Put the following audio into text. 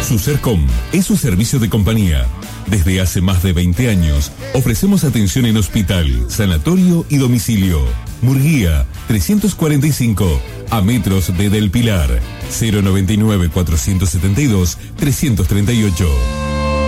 SuserCom es su servicio de compañía. Desde hace más de 20 años, ofrecemos atención en hospital, sanatorio y domicilio. Murguía, 345, a metros de Del Pilar, 099-472-338.